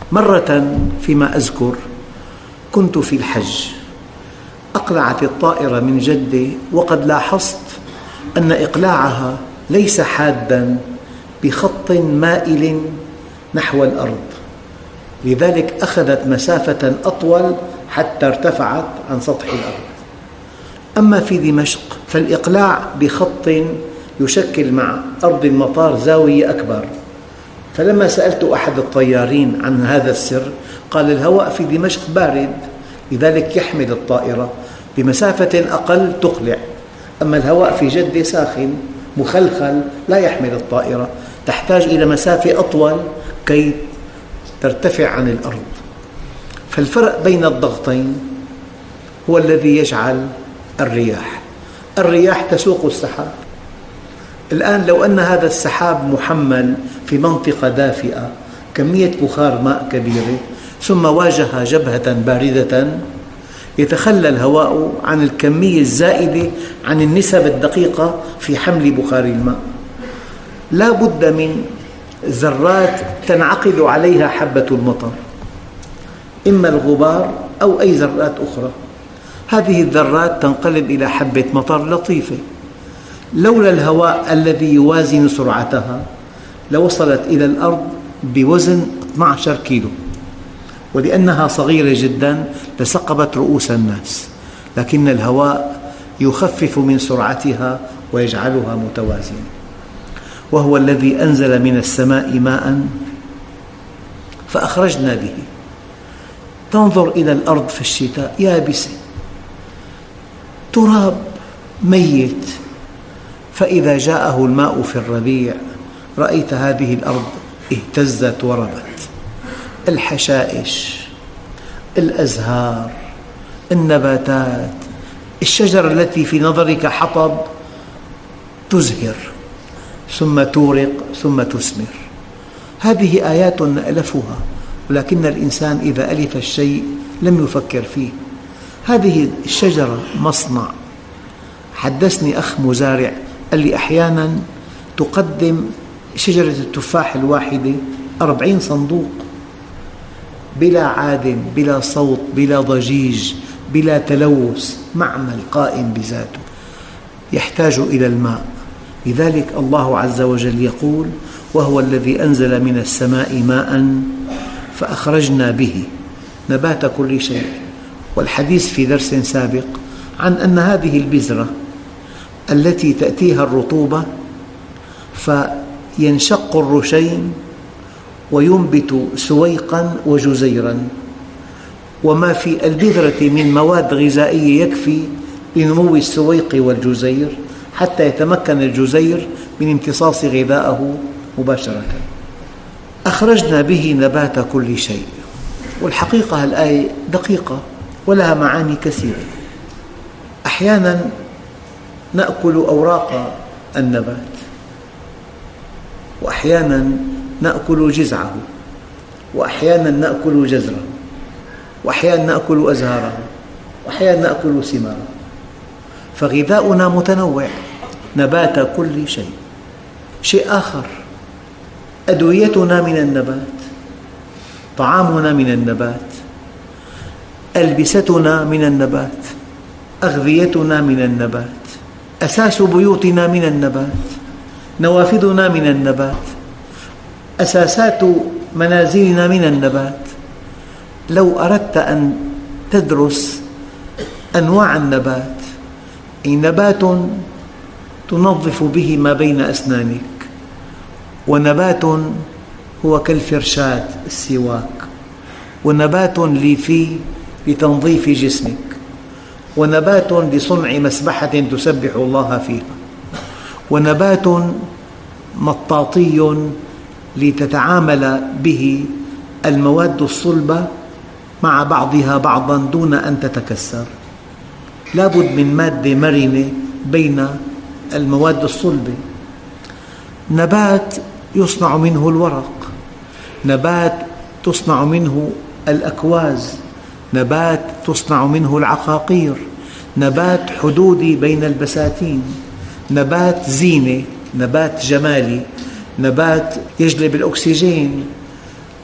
مرة فيما أذكر كنت في الحج، أقلعت الطائرة من جدة، وقد لاحظت أن إقلاعها ليس حاداً بخط مائل نحو الأرض، لذلك أخذت مسافة أطول حتى ارتفعت عن سطح الأرض. أما في دمشق فالإقلاع بخط يشكل مع أرض المطار زاوية أكبر، فلما سألت أحد الطيارين عن هذا السر قال الهواء في دمشق بارد، لذلك يحمل الطائرة بمسافة أقل تقلع، أما الهواء في جدة ساخن مخلخل لا يحمل الطائرة، تحتاج إلى مسافة أطول كي ترتفع عن الأرض. فالفرق بين الضغطين هو الذي يجعل الرياح تسوق السحاب. الآن لو أن هذا السحاب محمل في منطقة دافئة كمية بخار ماء كبيرة، ثم واجه جبهة باردة، يتخلى الهواء عن الكمية الزائدة عن النسب الدقيقة في حمل بخار الماء. لا بد من ذرات تنعقد عليها حبة المطر، إما الغبار أو أي ذرات أخرى. هذه الذرات تنقلب إلى حبة مطر لطيفة، لولا الهواء الذي يوازن سرعتها لوصلت إلى الأرض بوزن 12 كيلو، ولأنها صغيرة جدا لسقبت رؤوس الناس، لكن الهواء يخفف من سرعتها ويجعلها متوازنة. وهو الذي أنزل من السماء ماء فأخرجنا به. تنظر إلى الأرض في الشتاء يابسة، تراب ميت، فإذا جاءه الماء في الربيع رأيت هذه الأرض اهتزت وربت، الحشائش، الأزهار، النباتات، الشجرة التي في نظرك حطب تزهر ثم تورق ثم تثمر. هذه آيات نألفها، ولكن الإنسان إذا ألف الشيء لم يفكر فيه. هذه الشجرة مصنع. حدثني أخ مزارع قال لي أحيانا تقدم شجرة التفاح الواحدة 40 صندوق بلا عادم، بلا صوت، بلا ضجيج، بلا تلوث، معمل قائم بذاته يحتاج إلى الماء. لذلك الله عز وجل يقول: وهو الذي أنزل من السماء ماء فأخرجنا به نبات كل شيء. والحديث في درس سابق عن أن هذه البذرة التي تأتيها الرطوبة فينشق الرشيم وينبت سويقا وجزيرا، وما في البذرة من مواد غذائية يكفي لنمو السويق والجزير حتى يتمكن الجزير من امتصاص غذائه مباشرة. أخرجنا به نبات كل شيء. والحقيقة الآية دقيقة ولها معاني كثيرة. أحيانا نأكل أوراق النبات، وأحيانا نأكل جذعه، وأحيانا نأكل جذره، وأحيانا نأكل أزهاره، وأحيانا نأكل ثماره. فغذاؤنا متنوع، نبات كل شيء. شيء آخر، أدويتنا من النبات، طعامنا من النبات، ألبستنا من النبات، أغذيتنا من النبات، أساس بيوتنا من النبات، نوافذنا من النبات، أساسات منازلنا من النبات. لو أردت أن تدرس أنواع النبات، نبات تنظف به ما بين أسنانك، ونبات هو كالفرشاة السواك، ونبات لتنظيف جسمك، ونبات لصنع مسبحة تسبح الله فيها، ونبات مطاطي لتتعامل به المواد الصلبة مع بعضها بعضا دون أن تتكسر. لا بد من مادة مرنة بين المواد الصلبة. نبات يصنع منه الورق، نبات تصنع منه الأكواز، نبات تصنع منه العقاقير، نبات حدودي بين البساتين، نبات زينة، نبات جمالي، نبات يجلب الأكسجين،